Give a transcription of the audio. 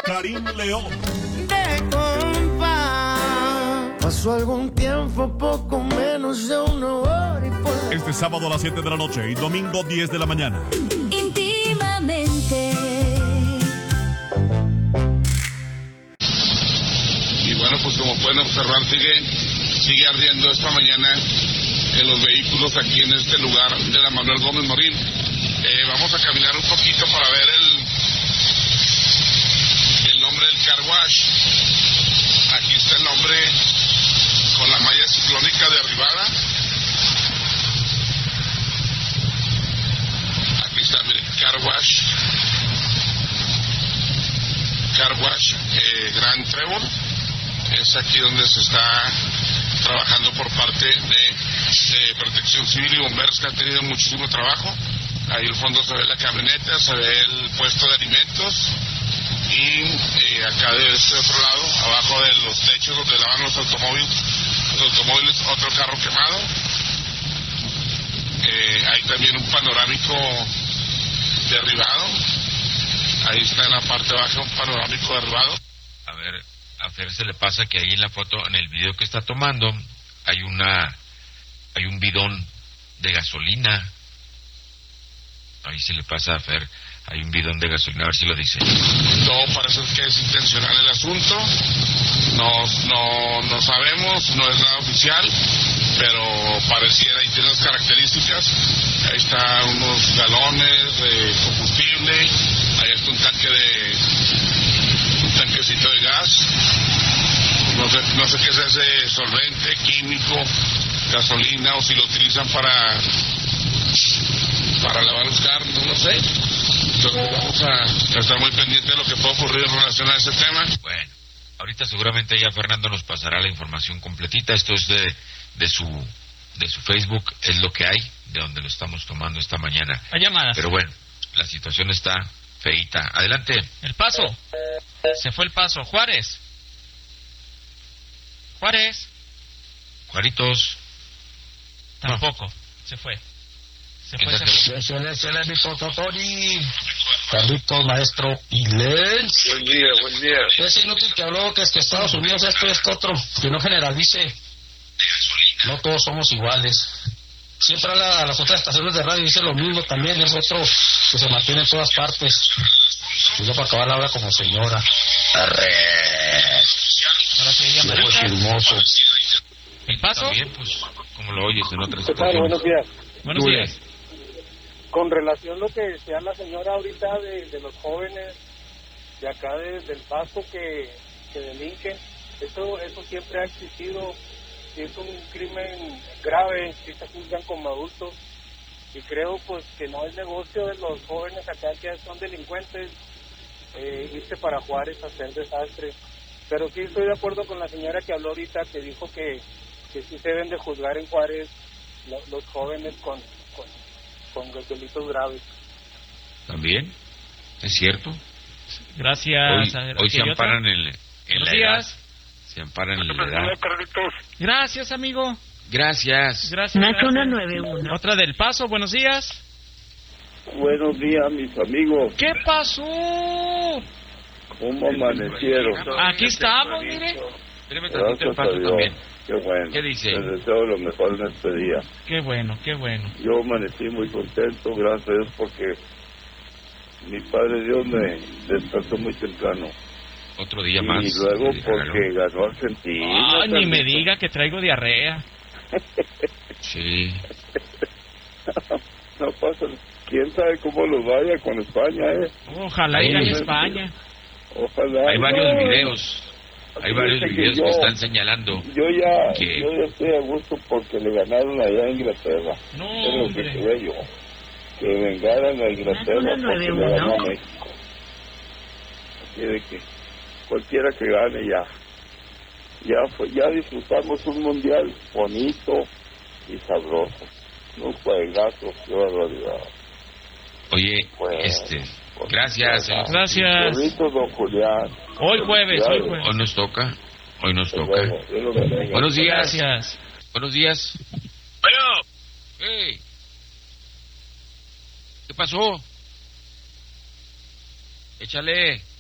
Karim León. De compa. Pasó algún tiempo, poco menos de una hora y por... Este sábado a las 7 de la noche y domingo 10 de la mañana. Íntimamente. Y bueno, pues como pueden observar, sigue ardiendo esta mañana en los vehículos aquí en este lugar de la Manuel Gómez Morín. Vamos a caminar un poquito para ver el nombre del car wash. Aquí está el nombre con la malla ciclónica derribada. Aquí está, mire, car wash Gran Trébol. Es aquí donde se está trabajando por parte de Protección Civil y bomberos, que han tenido muchísimo trabajo. Ahí al fondo se ve la camioneta, se ve el puesto de alimentos y acá de este otro lado, abajo de los techos donde lavan los automóviles, otro carro quemado. Hay también un panorámico derribado. Ahí está en la parte baja un panorámico derribado. A Fer se le pasa que ahí en la foto, en el video que está tomando, hay un bidón de gasolina. Ahí se le pasa a Fer, hay un bidón de gasolina, a ver si lo dice. Todo parece que es intencional el asunto. No sabemos, no es nada oficial, pero pareciera y tiene las características. Ahí están unos galones de combustible, ahí está un tanquecito de gas. No sé qué es ese solvente, químico, gasolina, o si lo utilizan para lavar los carros, no lo sé. Entonces vamos a estar muy pendientes de lo que puede ocurrir en relación a ese tema. Bueno, ahorita seguramente ya Fernando nos pasará la información completita. Esto es de su Facebook, es lo que hay, de donde lo estamos tomando esta mañana. Hay llamadas. Pero bueno, la situación está feita. Adelante. El Paso. Se fue el Paso. Juárez. Juaritos. Tampoco. Se fue. Excelente, mi Tony. Carlitos, maestro Pilens. Buen día. Ese inútil que habló que es que Estados Unidos esto otro, que no generalice. No todos somos iguales. Siempre a las otras estaciones de radio dice lo mismo también, es otro que se mantiene en todas partes. Y yo para acabar la hora como señora. Arre. Ahora sí, viejo chismoso. ¿El Paso? También, pues, como lo oyes en otras ¿Qué tal? situaciones. Buenos días. Buenos días. Con relación a lo que decía la señora ahorita de los jóvenes de acá del Paso que delinquen, eso siempre ha existido. Si es un crimen grave, si se juzgan como adultos, y creo pues que no es negocio de los jóvenes acá que son delincuentes irse para Juárez a hacer desastre. Pero sí estoy de acuerdo con la señora que habló ahorita, que dijo que sí se deben de juzgar en Juárez los jóvenes con los delitos graves. También, es cierto. Gracias. Hoy se amparan en la edad. Se amparan en la edad. Gracias, amigo. Gracias. Nacho 191. Otra del Paso, buenos días. Buenos días, mis amigos. ¿Qué pasó? ¿Cómo amanecieron? Aquí estamos, mire. Espérame tantito el Paso también. Qué bueno. ¿Qué dice? Les deseo lo mejor en este día. Qué bueno. Yo amanecí muy contento, gracias a Dios, porque mi Padre Dios me despertó muy temprano. Otro día más. Y luego porque ganó Argentina. Ay, ni me diga que traigo diarrea. Sí. No pasa. ¿Quién sabe cómo los vaya con España, Ojalá ir a España. Ojalá. Hay varios videos. Hay varios videos que están señalando. Yo ya estoy a gusto porque le ganaron allá a Inglaterra. No, es lo que quería yo. Que vengaran a Inglaterra porque le ganó a México. Así de que cualquiera que gane ya disfrutamos un mundial bonito y sabroso. Un juegazo, qué barbaridad. Oye, gracias. Gracias. Don Julián. Hoy jueves. Hoy nos toca. Buenos días. Gracias. Buenos días. Bueno. Hey. ¿Qué pasó? Échale.